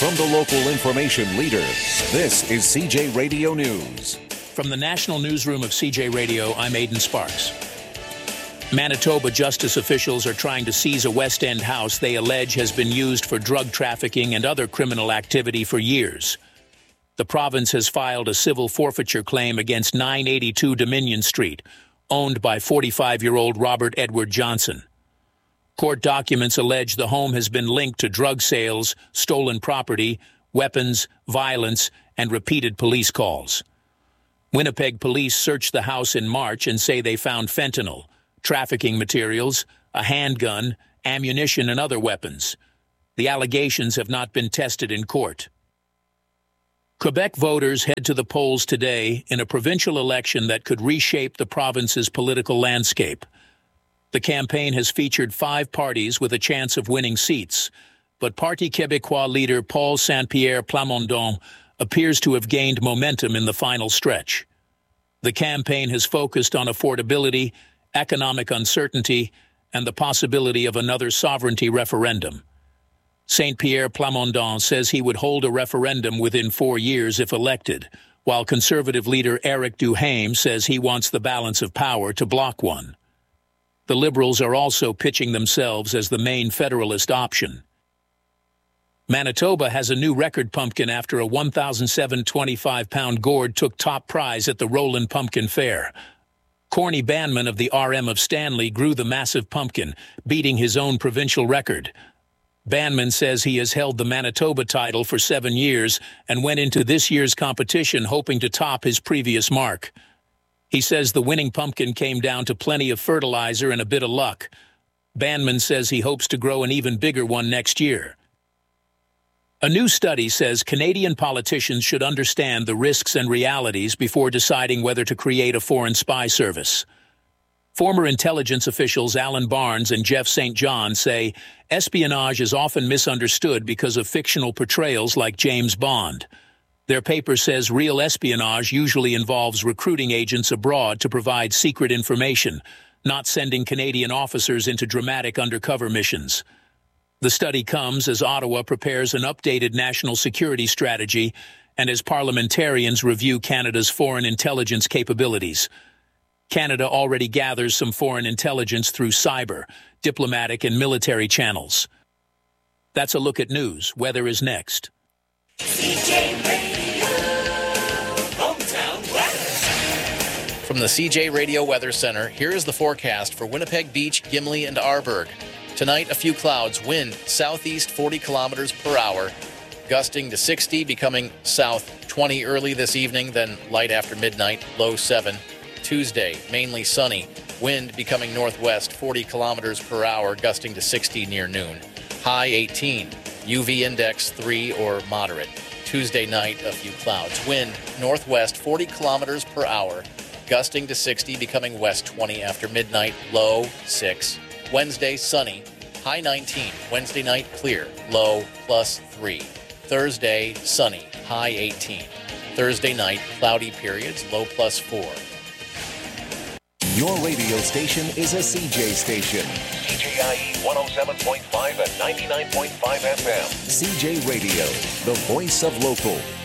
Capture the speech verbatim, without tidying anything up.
From the local information leader, this is C J Radio News. From the National Newsroom of C J Radio, I'm Aidan Sparks. Manitoba justice officials are trying to seize a West End house they allege has been used for drug trafficking and other criminal activity for years. The province has filed a civil forfeiture claim against nine eighty-two Dominion Street, owned by forty-five-year-old Robert Edward Johnson. Court documents allege the home has been linked to drug sales, stolen property, weapons, violence, and repeated police calls. Winnipeg police searched the house in March and say they found fentanyl, trafficking materials, a handgun, ammunition, and other weapons. The allegations have not been tested in court. Quebec voters head to the polls today in a provincial election that could reshape the province's political landscape. The campaign has featured five parties with a chance of winning seats, but Parti Québécois leader Paul Saint-Pierre Plamondon appears to have gained momentum in the final stretch. The campaign has focused on affordability, economic uncertainty, and the possibility of another sovereignty referendum. Saint-Pierre Plamondon says he would hold a referendum within four years if elected, while Conservative leader Éric Duhaime says he wants the balance of power to block one. The Liberals are also pitching themselves as the main Federalist option. Manitoba has a new record pumpkin after a one thousand seven hundred twenty-five pound gourd took top prize at the Roland Pumpkin Fair. Corny Banman of the R M of Stanley grew the massive pumpkin, beating his own provincial record. Banman says he has held the Manitoba title for seven years and went into this year's competition hoping to top his previous mark. He says the winning pumpkin came down to plenty of fertilizer and a bit of luck. Banman says he hopes to grow an even bigger one next year. A new study says Canadian politicians should understand the risks and realities before deciding whether to create a foreign spy service. Former intelligence officials Alan Barnes and Jeff Saint John say espionage is often misunderstood because of fictional portrayals like James Bond. Their paper says real espionage usually involves recruiting agents abroad to provide secret information, not sending Canadian officers into dramatic undercover missions. The study comes as Ottawa prepares an updated national security strategy and as parliamentarians review Canada's foreign intelligence capabilities. Canada already gathers some foreign intelligence through cyber, diplomatic, and military channels. That's a look at news. Weather is next. C J Radio, hometown weather. From the C J Radio Weather Center, here is the forecast for Winnipeg Beach, Gimli, and Arborg. Tonight, a few clouds, wind southeast forty kilometers per hour, gusting to sixty, becoming south twenty early this evening, then light after midnight, low seven. Tuesday, mainly sunny, wind becoming northwest forty kilometers per hour, gusting to sixty near noon, high eighteen, U V index three or moderate. Tuesday night, a few clouds, wind northwest forty kilometers per hour, gusting to sixty, becoming west twenty after midnight, low six. Wednesday, sunny, high nineteen. Wednesday night, clear, low plus three. Thursday, sunny, high eighteen. Thursday night, cloudy periods, low plus four. Your radio station is a C J station. C J I E one oh seven point five and ninety-nine point five F M. C J Radio, the voice of local.